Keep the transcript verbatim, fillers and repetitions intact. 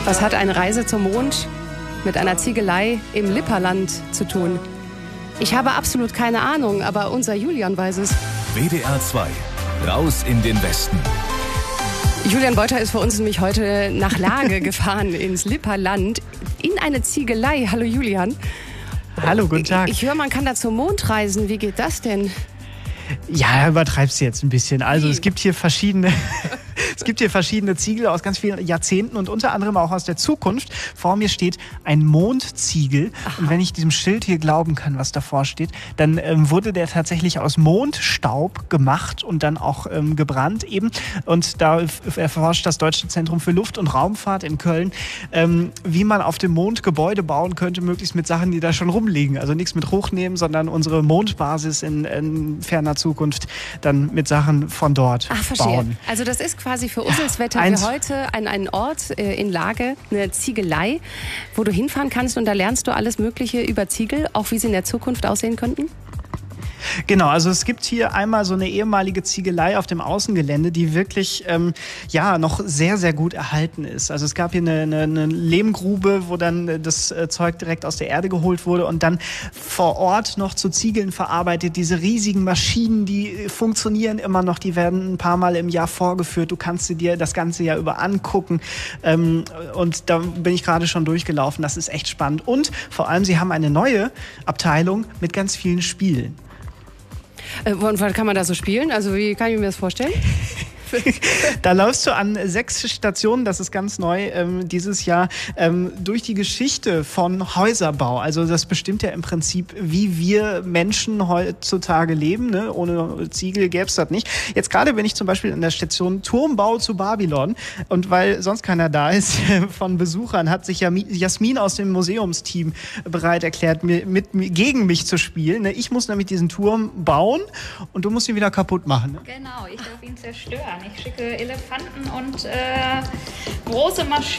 Was hat eine Reise zum Mond mit einer Ziegelei im Lipperland zu tun? Ich habe absolut keine Ahnung, aber unser Julian weiß es. W D R zwei, raus in den Westen. Julian Beuter ist für uns nämlich heute nach Lage gefahren, ins Lipperland, in eine Ziegelei. Hallo Julian. Hallo, guten Tag. Ich höre, man kann da zum Mond reisen. Wie geht das denn? Ja, übertreibst du jetzt ein bisschen. Also Wie? es gibt hier verschiedene... Es gibt hier verschiedene Ziegel aus ganz vielen Jahrzehnten und unter anderem auch aus der Zukunft. Vor mir steht ein Mondziegel. Aha. Und wenn ich diesem Schild hier glauben kann, was davor steht, dann ähm, wurde der tatsächlich aus Mondstaub gemacht und dann auch ähm, gebrannt eben. Und da erforscht das Deutsche Zentrum für Luft- und Raumfahrt in Köln, ähm, wie man auf dem Mond Gebäude bauen könnte, möglichst mit Sachen, die da schon rumliegen. Also nichts mit hochnehmen, sondern unsere Mondbasis in, in ferner Zukunft dann mit Sachen von dort Ach, verstehe. bauen. Also das ist quasi für uns als Wetter Eins. wie heute ein, ein Ort äh, in Lage, eine Ziegelei, wo du hinfahren kannst und da lernst du alles Mögliche über Ziegel, auch wie sie in der Zukunft aussehen könnten? Genau, also es gibt hier einmal so eine ehemalige Ziegelei auf dem Außengelände, die wirklich ähm, ja noch sehr, sehr gut erhalten ist. Also es gab hier eine, eine, eine Lehmgrube, wo dann das äh, Zeug direkt aus der Erde geholt wurde und dann vor Ort noch zu Ziegeln verarbeitet. Diese riesigen Maschinen, die funktionieren immer noch, die werden ein paar Mal im Jahr vorgeführt. Du kannst dir das ganze Jahr über angucken ähm, und da bin ich gerade schon durchgelaufen. Das ist echt spannend und vor allem, sie haben eine neue Abteilung mit ganz vielen Spielen. Und was kann man da so spielen? Also wie kann ich mir das vorstellen? Da läufst du an sechs Stationen, das ist ganz neu ähm, dieses Jahr, ähm, durch die Geschichte von Häuserbau. Also das bestimmt ja im Prinzip, wie wir Menschen heutzutage leben. Ne? Ohne Ziegel gäbe es das nicht. Jetzt gerade bin ich zum Beispiel an der Station Turmbau zu Babylon. Und weil sonst keiner da ist von Besuchern, hat sich Jasmin aus dem Museumsteam bereit erklärt, mit, mit, gegen mich zu spielen. Ne? Ich muss nämlich diesen Turm bauen und du musst ihn wieder kaputt machen. Ne? Genau, ich darf ihn zerstören. Ich schicke Elefanten und äh, große Maschinen.